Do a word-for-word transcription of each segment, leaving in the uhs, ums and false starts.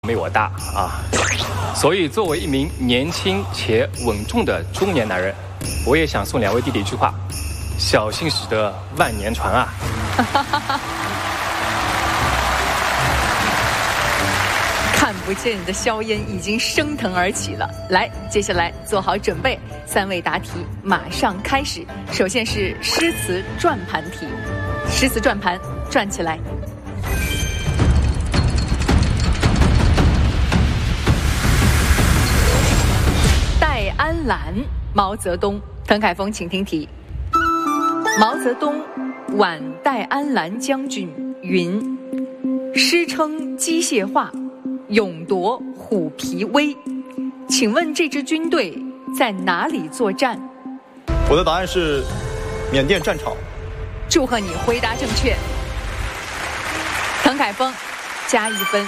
没我大啊，所以作为一名年轻且稳重的中年男人，我也想送两位弟弟一句话：小心驶得万年船啊！ 看不见的硝烟已经升腾而起了。来，接下来做好准备，三位答题马上开始。首先是诗词转盘题，诗词转盘转起来。戴安澜，毛泽东。滕凯峰，请听题。毛泽东挽戴安澜将军云：诗称机械化，勇夺虎皮威。请问这支军队在哪里作战？ 我的答案是缅甸战场。 祝贺你回答正确。滕凯峰加一分。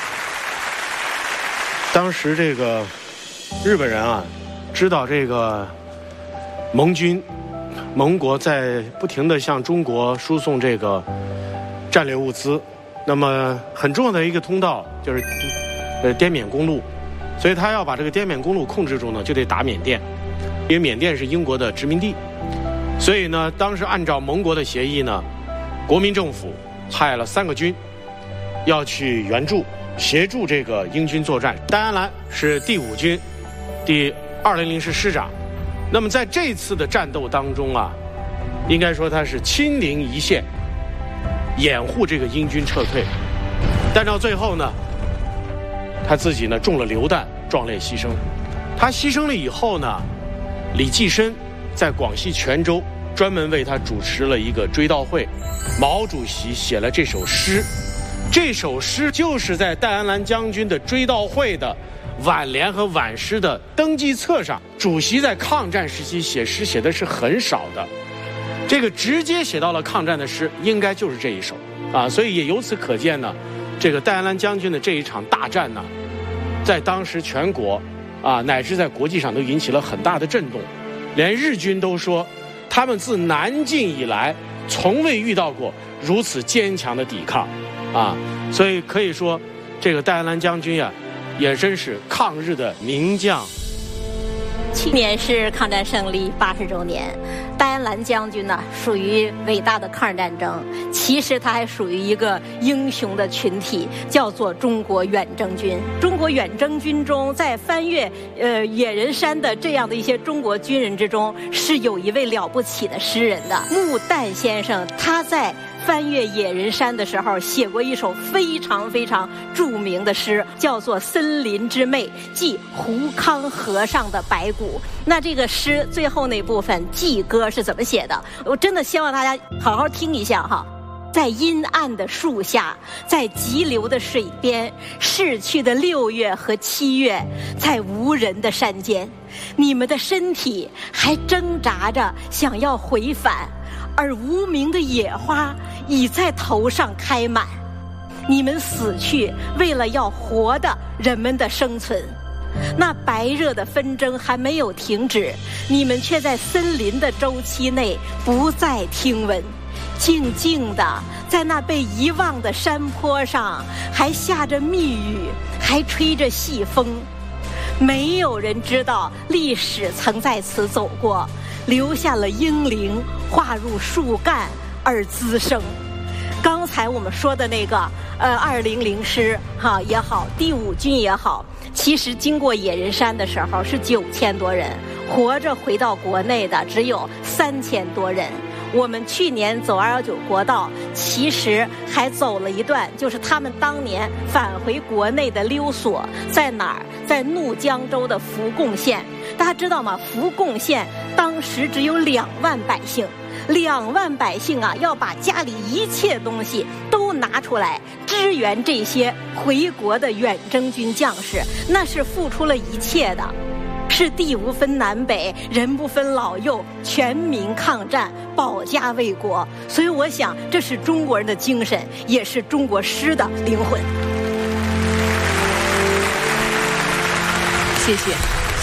当时这个日本人啊，知道这个盟军盟国在不停地向中国输送这个战略物资，那么很重要的一个通道就是呃滇缅公路，所以他要把这个滇缅公路控制住呢，就得打缅甸，因为缅甸是英国的殖民地，所以呢，当时按照盟国的协议呢，国民政府派了三个军要去援助协助这个英军作战。戴安澜是第五军第二零零师师长，那么在这次的战斗当中啊，应该说他是亲临一线，掩护这个英军撤退，但到最后呢，他自己呢中了榴弹，壮烈牺牲。他牺牲了以后呢，李济深在广西全州专门为他主持了一个追悼会，毛主席写了这首诗，这首诗就是在戴安澜将军的追悼会的挽联和挽诗的登记册上。主席在抗战时期写诗写的是很少的，这个直接写到了抗战的诗应该就是这一首啊，所以也由此可见呢，这个戴安澜将军的这一场大战呢，在当时全国啊乃至在国际上都引起了很大的震动，连日军都说他们自南进以来从未遇到过如此坚强的抵抗啊，所以可以说这个戴安澜将军呀、啊，也真是抗日的名将。 去年是抗战胜利八十周年，戴安澜将军呢属于伟大的抗日战争，其实他还属于一个英雄的群体，叫做中国远征军。中国远征军中，在翻越呃野人山的这样的一些中国军人之中，是有一位了不起的诗人的，穆旦先生。他在翻越野人山的时候写过一首非常非常著名的诗，叫做《森林之魅》，即胡康和尚的白骨。那这个诗最后那部分祭歌是怎么写的？我真的希望大家好好听一下哈。在阴暗的树下，在急流的水边，逝去的六月和七月，在无人的山间，你们的身体还挣扎着想要回返，而无名的野花已在头上开满。你们死去，为了要活的人们的生存。那白热的纷争还没有停止，你们却在森林的周期内不再听闻。静静的在那被遗忘的山坡上，还下着密雨，还吹着细风。没有人知道历史曾在此走过，留下了英灵化入树干而滋生。刚才我们说的那个呃二零零师哈也好，第五军也好，其实经过野人山的时候是九千多人，活着回到国内的只有三千多人。我们去年走二一九国道，其实还走了一段，就是他们当年返回国内的溜索，在哪儿？在怒江州的福贡县。大家知道吗？福贡县当时只有两万百姓，两万百姓啊，要把家里一切东西都拿出来支援这些回国的远征军将士，那是付出了一切的。是地无分南北，人不分老幼，全民抗战，保家卫国。所以我想，这是中国人的精神，也是中国诗的灵魂。 谢谢。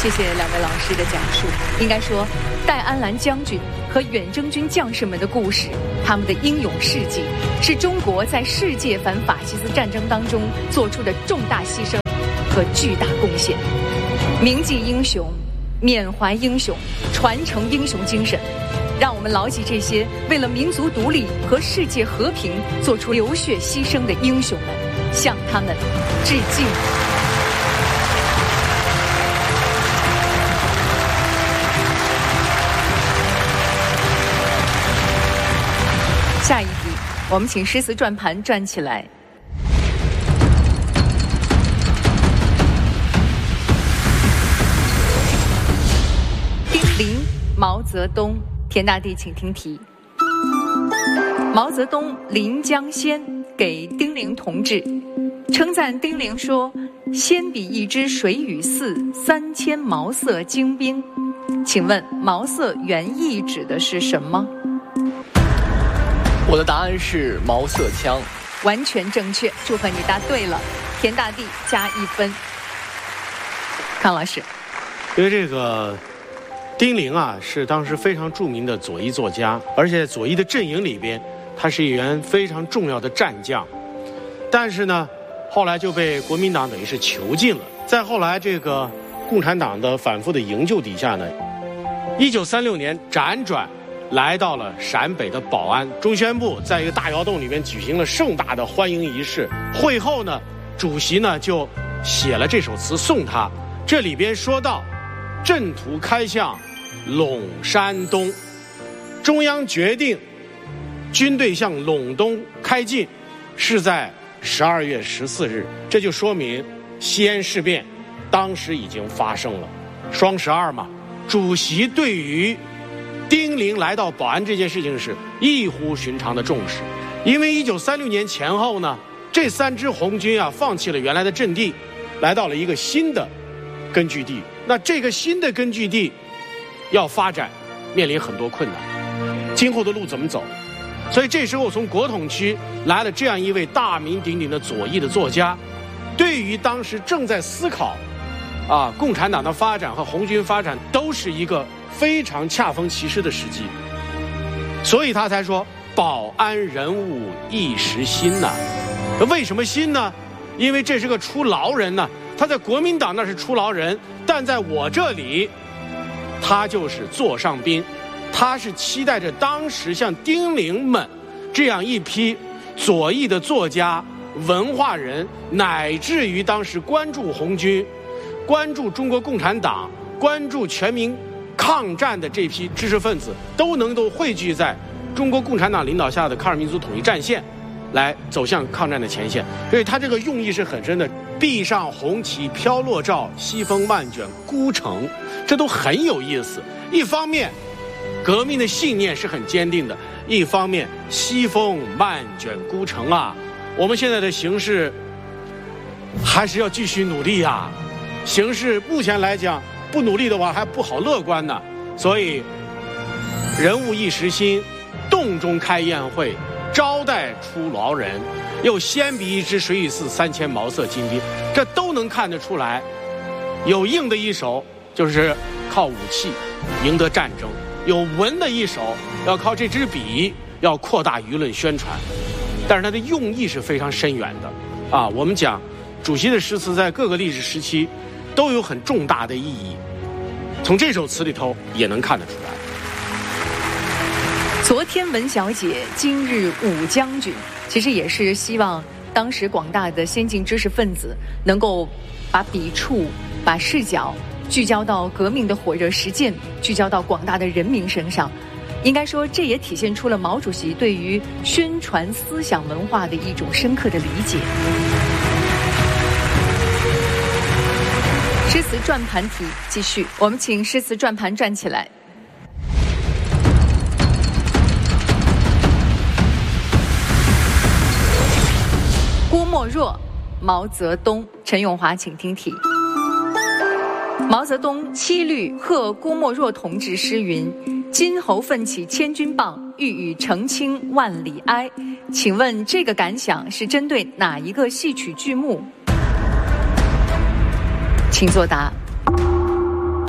谢谢两位老师的讲述。应该说，戴安澜将军和远征军将士们的故事，他们的英勇事迹，是中国在世界反法西斯战争当中做出的重大牺牲和巨大贡献。铭记英雄，缅怀英雄，传承英雄精神，让我们牢记这些为了民族独立和世界和平做出流血牺牲的英雄们，向他们致敬。下一题，我们请诗词转盘转起来。丁玲、毛泽东，田大地请听题。毛泽东临江仙给丁玲同志，称赞丁玲说：“仙比一枝水与寺，三千毛瑟精兵。”请问毛瑟原意指的是什么？ 我的答案是毛瑟枪， 完全正确，祝贺你答对了，田大地加一分。康老师， 因为这个丁玲啊是当时非常著名的左翼作家，而且左翼的阵营里边，他是一员非常重要的战将，但是呢，后来就被国民党等于是囚禁了。再后来，这个共产党的反复的营救底下呢，一九三六年辗转来到了陕北的保安，中宣部在一个大窑洞里面举行了盛大的欢迎仪式。会后呢，主席呢就写了这首词送他。这里边说到，阵图开向陇山东，中央决定军队向陇东开进，是在十二月十四日。这就说明西安事变当时已经发生了。双十二嘛，主席对于丁玲来到保安这件事情是异乎寻常的重视，因为一九三六年前后呢，这三支红军啊放弃了原来的阵地，来到了一个新的根据地。那这个新的根据地要发展，面临很多困难，今后的路怎么走？所以这时候从国统区来了这样一位大名鼎鼎的左翼的作家，对于当时正在思考啊共产党的发展和红军发展，都是一个非常恰逢其时的时机，所以他才说保安人物一时新呐、啊。为什么新呢？因为这是个出劳人呢、啊。他在国民党那是出劳人，但在我这里，他就是座上宾。他是期待着当时像丁玲们这样一批左翼的作家、文化人，乃至于当时关注红军、关注中国共产党、关注全民抗战的这批知识分子，都能够汇聚在中国共产党领导下的抗日民族统一战线，来走向抗战的前线。所以他这个用意是很深的。壁上红旗飘落照，西风漫卷孤城，这都很有意思。一方面革命的信念是很坚定的，一方面西风漫卷孤城啊，我们现在的形势还是要继续努力啊。形势目前来讲，不努力的话还不好乐观呢。所以人物一时新，洞中开宴会，招待出劳人，又先比一枝水与寺，三千毛瑟精兵，这都能看得出来。有硬的一手，就是靠武器赢得战争；有文的一手，要靠这支笔，要扩大舆论宣传。但是它的用意是非常深远的啊！我们讲，主席的诗词在各个历史时期都有很重大的意义，从这首词里头也能看得出来。 昨天文小姐，今日武将军，其实也是希望当时广大的先进知识分子能够把笔触、把视角聚焦到革命的火热实践，聚焦到广大的人民身上。应该说，这也体现出了毛主席对于宣传思想文化的一种深刻的理解。诗词转盘题继续，我们请诗词转盘转起来。郭沫若、毛泽东，陈永华请听题。毛泽东七律贺郭沫若同志诗云：“金侯奋起千钧棒，欲与澄清万里埃。”请问这个感想是针对哪一个戏曲剧目？请作答。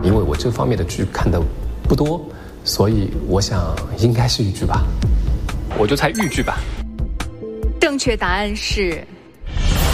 因为我这方面的剧看的不多，所以我想应该是豫剧吧。 我就猜豫剧吧。 正确答案是